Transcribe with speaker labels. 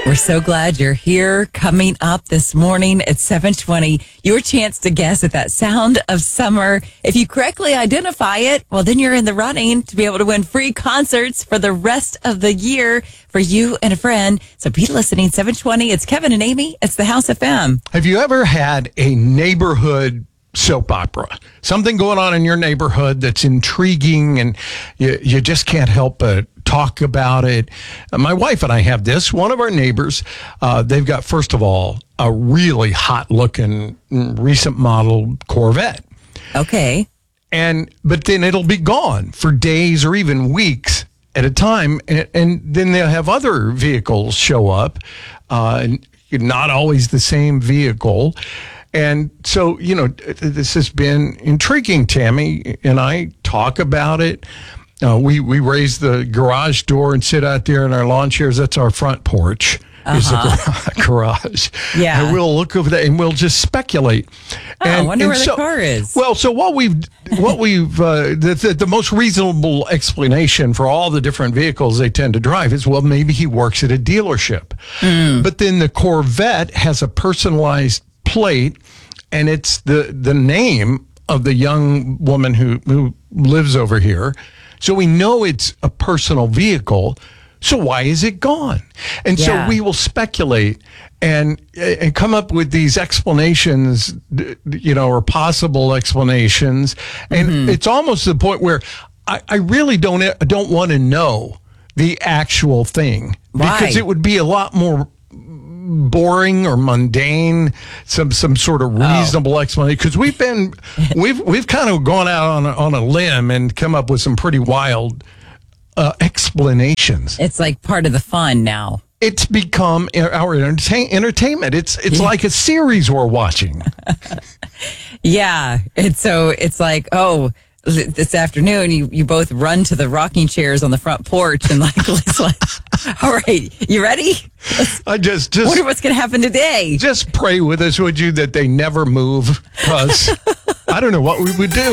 Speaker 1: We're so glad you're here. Coming up this morning at 7:20, your chance to guess at that sound of summer. If you correctly identify it, well, then you're in the running to be able to win free concerts for the rest of the year for you and a friend. So be listening. 7:20. It's Kevin and Amy. It's the House FM.
Speaker 2: Have you ever had a neighborhood soap opera? Something going on in your neighborhood that's intriguing and you just can't help but talk about it. My wife and I have this. One of our neighbors, they've got, first of all, a really hot-looking recent model Corvette.
Speaker 1: Okay.
Speaker 2: But then it'll be gone for days or even weeks at a time, and then they'll have other vehicles show up, not always the same vehicle. And so, this has been intriguing. Tammy and I talk about it. We raise the garage door and sit out there in our lawn chairs. That's our front porch. Is the garage.
Speaker 1: Yeah.
Speaker 2: And we'll look over there and we'll just speculate.
Speaker 1: I wonder where the car is.
Speaker 2: Well, so the most reasonable explanation for all the different vehicles they tend to drive is, well, maybe he works at a dealership. But then the Corvette has a personalized plate, and it's the name of the young woman who lives over here. So we know it's a personal vehicle. So why is it gone? And so we will speculate and come up with these explanations, or possible explanations. And it's almost to the point where I really don't want to know the actual thing.
Speaker 1: Why?
Speaker 2: Because it would be a lot more boring or mundane, some sort of reasonable explanation, because we've kind of gone out on a limb and come up with some pretty wild explanations.
Speaker 1: It's like part of the fun now.
Speaker 2: It's become our entertainment. It's like a series we're watching.
Speaker 1: Yeah. And so it's like, this afternoon, you both run to the rocking chairs on the front porch and it's like, all right, you ready?
Speaker 2: I just
Speaker 1: wonder what's going to happen today.
Speaker 2: Just pray with us, would you, that they never move, because I don't know what we would do.